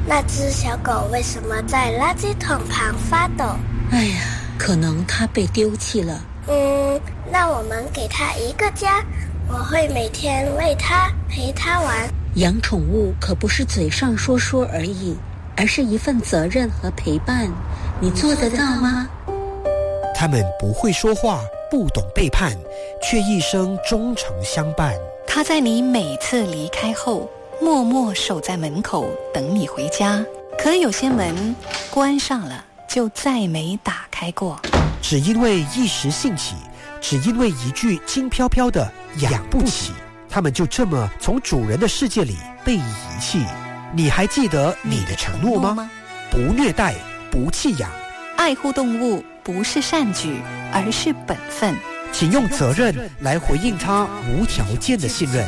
那只小狗为什么在垃圾桶旁发抖？ 哎呀，可能它被丢弃了。 那我们给它一个家，我会每天喂它，陪它玩。 养宠物可不是嘴上说说而已，而是一份责任和陪伴。你做得到吗？ 他们不会说话，不懂背叛，却一生忠诚相伴。 他在你每次离开后，默默守在门口等你回家。可有些门关上了，就再没打开过。 只因为一时兴起，只因为一句轻飘飘的养不起，他们就这么从主人的世界里被遗弃。你还记得你的承诺吗？不虐待，不弃养， 爱护动物不是善举，而是本分。 请用责任来回应他无条件的信任。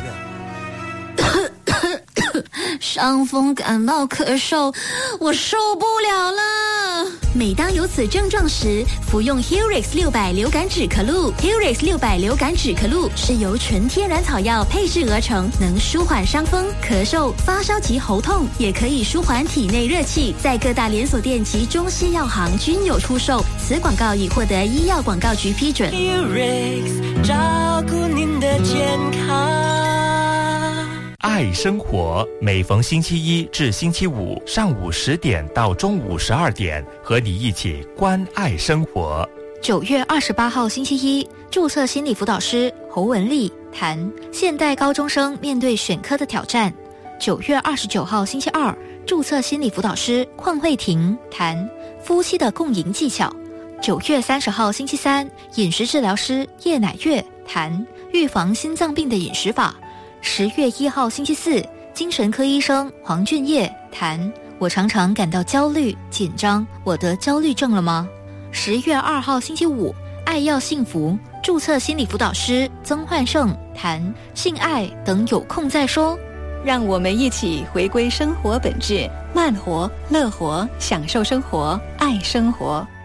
伤风感冒咳嗽，我受不了了。每当有此症状时，服用 Helix 600流感止咳露。Helix 600流感止咳露是由纯天然草药配制而成，能舒缓伤风、咳嗽、发烧及喉痛，也可以舒缓体内热气。在各大连锁店及中西药行均有出售。此广告已获得医药广告局批准。 Helix 照顾您的健康。 爱生活，每逢星期一至星期五上午10点到中午12点，和你一起关爱生活。 9月28号星期一，注册心理辅导师侯文丽谈现代高中生面对选科的挑战。9月29号星期二，注册心理辅导师邝慧婷谈夫妻的共赢技巧。9月30号星期三，饮食治疗师叶乃月谈预防心脏病的饮食法。10月1号星期四，精神科医生黄俊业谈我常常感到焦虑紧张，我得焦虑症了吗？10月2号星期五，爱要幸福注册心理辅导师曾焕胜谈性爱等有空再说。 让我们一起回归生活本质，慢活乐活，享受生活，爱生活。